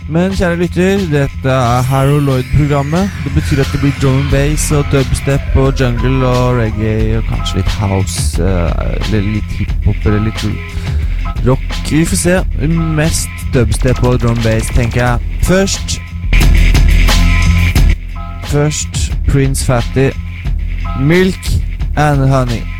Men kjære lytter, dette Harold Lloyd-programmet. Det betyr at det blir drum and bass og dubstep og jungle og reggae og kanskje litt house, eller litt hiphop eller litt rock. Vi får se. Mest dubstep og drum and bass, tenker jeg. Først Prince Fatty, Milk and Honey.